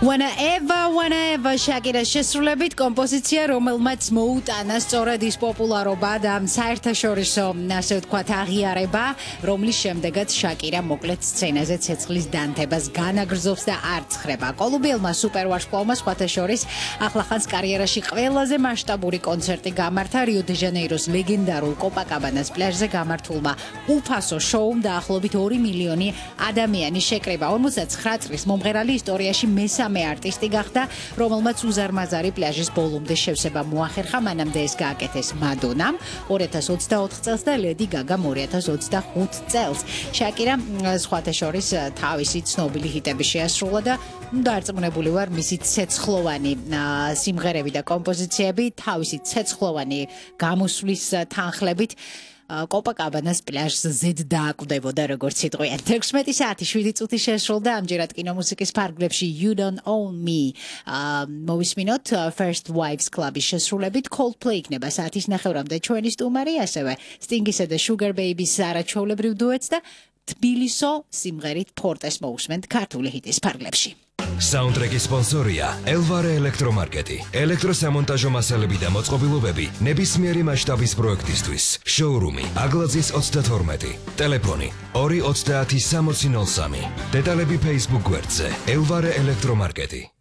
Whenever Shakira შესრულებით კომპოზიცია, რომელმაც მოუტანა სწორედ ის პოპულარობა და საერთაშორისო, ასე ვთქვათ, აღიარება, რომლის შემდეგაც Shakira მოკლედ სცენაზე ცეცხლის დანთებას განაგრძობს და არ ცხრება. კოლუმბიელმა სუპერვარსკვლავმა სხვათა შორის ახლახანს კარიერაში ყველაზე მასშტაბური კონცერტი გამართა რიო-დე-ჟანეიროს ლეგენდარულ კოპაკაბანას პლაჟზე გამართულმა უფასო შოუმ დაახლოებით 2 მილიონი ადამიანი შეკრება. 59 წლის მომღერალი ისტორიაში მესამე არტისტი გახდა, რომელმაც უზარმაზარი პლაჟის ბოლომდე შევსება მოახერხა, მანამდე ეს გააკეთეს მადონამ 2024 წელს და ლედი გაგამ 2025 წელს. Shakira სხვათა შორის თავისი ცნობილი ჰიტები შეასრულა და დარწმუნებული ვარ, მისი ცეცხლოვანი სიმღერები და კომპოზიციები თავისი ცეცხლოვანი გამოსვლის თანხლებით კოპაკაბანას პლაჟზე ზედ დააკვდებოდა, როგორც იტყვიან. 16 საათი 7 წუთი შესრულდა ამჯერად კინომუსიკის ფარგლებში You Don't Own Me. მოვისმინოთ First Wives Club-ის შესრულებით Coldplay იქნება საათის ნახევრამდე ჩვენი სტუმარი, ასევე Sting-ისა და Sugar Baby-ის არაჩვეულებრივ დუეტს და თბილისო სიმღერით Fortes მოვუსმენთ ქართული ჰიტის ფარგლებში. Soundtrack-ის სპონსორია Elvare ელექტრომარკეტი. ელექტროსამონტაჟო მასალები და მოწყობილობები ნებისმიერი მასშტაბის პროექტისთვის. Showroom-ი აგლაძის 32. ტელეფონი 230 6003. დეტალები Facebook გვერდზე Elvare ელექტრომარკეტი.